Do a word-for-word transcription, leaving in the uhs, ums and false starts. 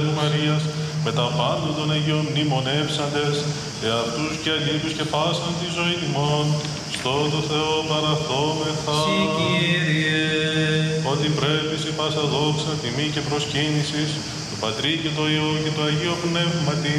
μου Μαρίας, με τα πάντων των Αγίων μνημονεύσαντες, εαυτούς και αλλήλους και πάσαν τη ζωή ημών, στο το Θεό παραθόμεθα. Συ Κύριε. Ότι πρέπει σε πάσα δόξα, τιμή και προσκύνησης, του Πατρί και το Υιό και το Αγίο Πνεύματι,